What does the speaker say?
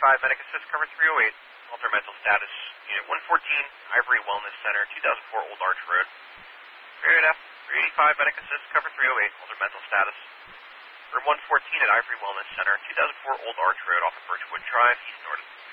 385, Medic Assist, cover 308. Alter mental status, Unit 114, Ivory Wellness Center, 2004 Old Arch Road. 308F, 385, Medic Assist, cover 308. Alter mental status. Room 114 at Ivory Wellness Center, 2004 Old Arch Road off of Birchwood Drive, East Norton.